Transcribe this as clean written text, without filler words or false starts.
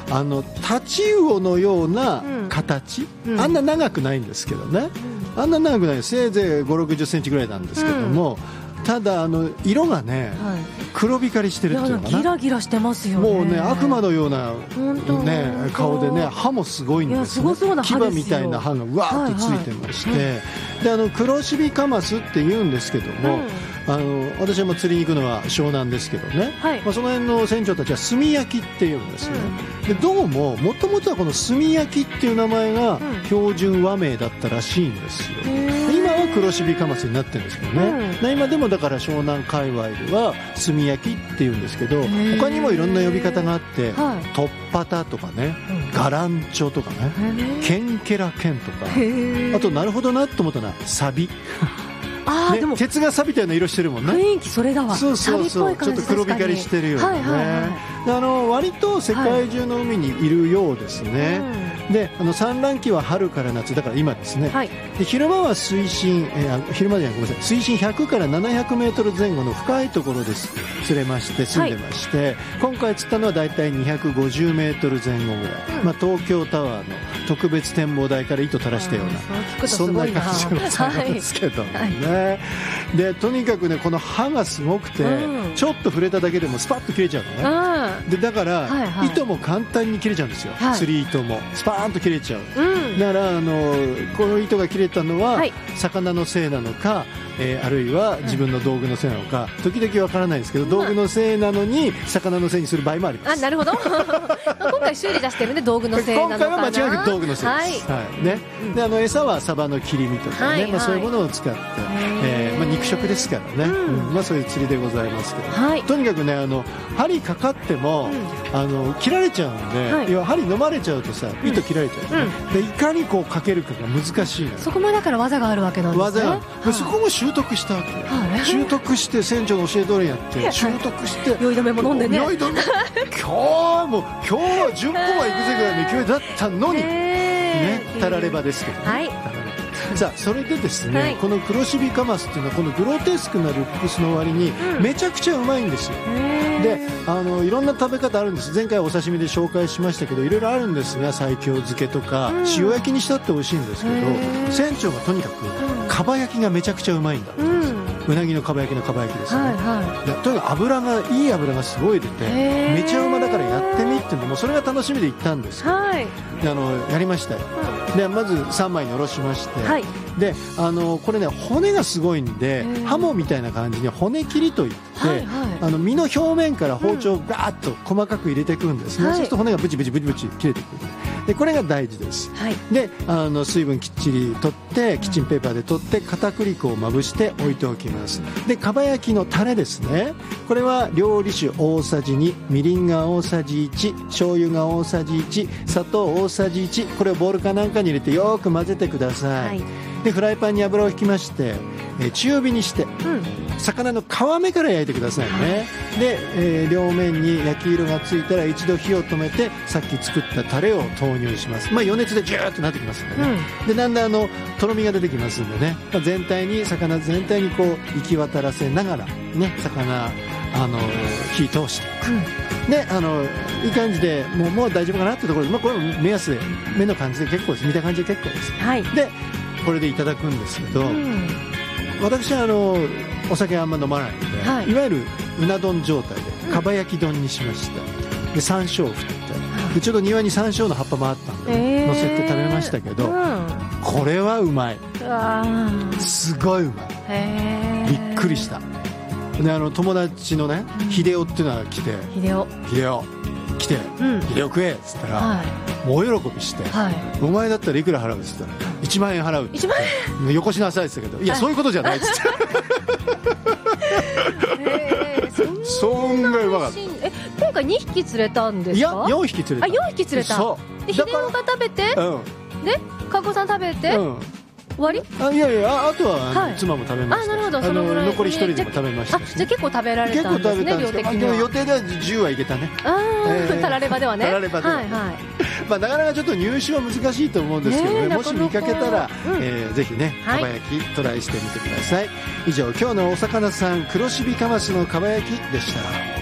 タチウオのような形、あんな長くないんですけどね、あんな長くない、せいぜい5、60センチぐらいなんですけども、ただ色がね、黒光りしてるっていうのかな、 ギラギラしてますよね。 もうね、悪魔のような、ね、顔でね、歯もすごいんですね。牙みたいな歯がうわーっとついてまして、で黒シカマスって言うんですけども、私はもう釣りに行くのは湘南ですけどね、その辺の船長たちは炭焼きって言うんですね、でどうももともとはこの炭焼きっていう名前が標準和名だったらしいんですよ。今は黒シカマスになってるんですけどね、今でもだから湘南界隈では炭焼きって言うんですけど、他にもいろんな呼び方があって、トッパタとかね、ガランチョとかね、ケンケラケンとか、あとなるほどなと思ったのはサビね、鉄が錆びたような色してるもんね。 雰囲気それだわ。 そうそうそう、ちょっと黒光りしてるよね、割と世界中の海にいるようですね、で産卵期は春から夏だから今ですね、で昼間は水深、昼間じゃない、ごめんなさい、水深100から700メートル前後の深いところです釣れまして、住んでまして、今回釣ったのはだいたい250メートル前後ぐらい、東京タワーの特別展望台から糸垂らしたような、そんな感じの魚ですけどね、でとにかくね、この歯がすごくて、ちょっと触れただけでもスパッと切れちゃうのね、でだから、糸も簡単に切れちゃうんですよ、釣り糸もスパーンと切れちゃう、だからこの糸が切れたのは、魚のせいなのか、あるいは自分の道具のせいなのか、時々わからないですけど、道具のせいなのに魚のせいにする場合もあります。 なるほど今回修理出してるんで道具のせいなのかな。 今回は間違いなく道具のせいです、ね、で餌はサバの切り身とかね、そういうものを使って、肉食ですからね、そういう釣りでございますけど、とにかくね、針かかっても、切られちゃうんで、要は針飲まれちゃうとさ、糸切られちゃう、でいかにこうかけるかが難しいの。 そこもだから技があるわけなんですね。 技が、そこも習得したわけ、習得して船長の教え通りやって習得して、 酔い止めも飲んでね、 酔い止め今日は10個は行くぜぐらいの勢いだったのに、たらればですけどね、さあそれでですね、この黒シビカマスっていうのはこのグロテスクなルックスの割にめちゃくちゃうまいんですよ。でいろんな食べ方あるんです。前回お刺身で紹介しましたけど、いろいろあるんですが、西京漬けとか塩焼きにしたって美味しいんですけど、船長がとにかくかば焼きがめちゃくちゃうまいんだ、うなぎのかば焼きのかば焼きですね、とにかくいい油がすごい出てめちゃうまだからやってみっていうのも、それが楽しみで行ったんですよ、でやりましたよ。でまず3枚におろしまして、でこれね、骨がすごいんで、ハモみたいな感じに骨切りといって、身の表面から包丁をガーッと細かく入れていくんですね、そうすると骨がブチブチブチブチ切れてくる。でこれが大事です、で水分きっちり取って、キッチンペーパーで取って片栗粉をまぶして置いておきます。でかば焼きのタレですね、これは料理酒大さじ2、みりんが大さじ1、醤油が大さじ1、砂糖大さじ1、これをボウルかなんかに入れてよく混ぜてください、でフライパンに油を引きまして、中火にして、魚の皮目から焼いてくださいね。で、両面に焼き色がついたら一度火を止めて、さっき作ったタレを投入します。余熱でギューッとなってきますんでね、でだんだんとろみが出てきますんでね、魚全体にこう行き渡らせながらね、魚火通していく、でいい感じでもう大丈夫かなってところで、これも目安で目の感じで結構です、見た感じで結構です、でこれでいただくんですけど、私はお酒あんま飲まないので、いわゆるうな丼状態でかば焼き丼にしました。で山椒を振って、でちょうど庭に山椒の葉っぱもあったんで、乗せて食べましたけど、これはうまい、すごいうまい、びっくりした。で友達のね、秀夫っていうのが来て、秀夫来て、秀夫食えっつったら、もう大喜びして、お前だったらいくら払うっつったら1万円払うって、よこしなさいって言ったけど、いやそういうことじゃないっつってそんがうまかった。 今回2匹釣れたんですか？ いや4匹釣れた。 4匹釣れた。で秀夫が食べて、で加古さん食べて、終わり？ いやいや、あとは妻も食べました。 なるほど、そのぐらい。 残り1人でも食べましたし。 じゃあ結構食べられたんですね、量的には。 予定では10はいけたね。 たらればではね。 たらればでは。なかなかちょっと入手は難しいと思うんですけどね、もし見かけたらぜひね、かば焼きトライしてみてください。以上、今日のお魚さん黒シビカマスのかば焼きでした。